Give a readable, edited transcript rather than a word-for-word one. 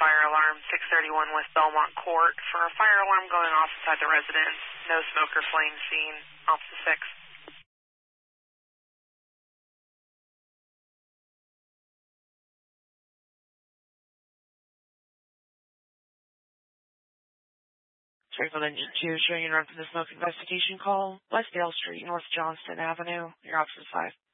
fire alarm, 631 West Belmont Court, for a fire alarm going off inside the residence. No smoke or flame seen. Officer 6. Springfield Engine 2 showing you run from the smoke investigation call, Westdale Street, North Johnston Avenue. Your Officer 5.